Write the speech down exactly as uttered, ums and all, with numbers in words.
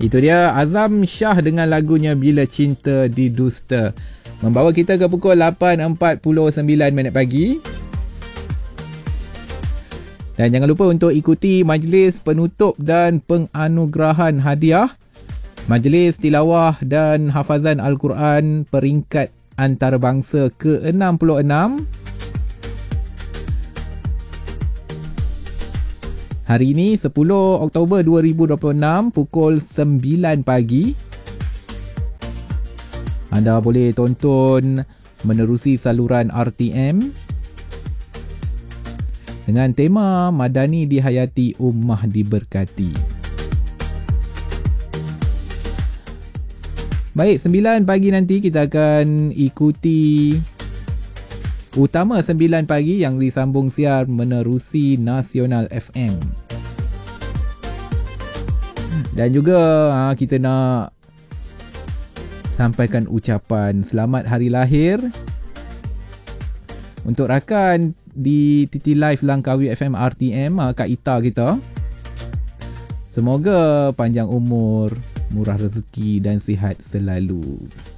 Itu dia Azam Shah dengan lagunya Bila Cinta Didusta. Membawa kita ke pukul lapan empat puluh sembilan minit pagi. Dan jangan lupa untuk ikuti majlis penutup dan penganugerahan hadiah Majlis Tilawah dan Hafazan Al-Quran peringkat antarabangsa ke enam puluh enam. Hari ini sepuluh Oktober dua ribu dua puluh enam pukul sembilan pagi. Anda boleh tonton menerusi saluran R T M dengan tema Madani Dihayati, Ummah Diberkati. Baik, sembilan pagi nanti kita akan ikuti Utama sembilan pagi yang disambung siar menerusi Nasional F M. Dan juga ha, kita nak sampaikan ucapan selamat hari lahir untuk rakan di T T Live Langkawi F M R T M, Kak Ita kita. Semoga panjang umur, murah rezeki dan sihat selalu.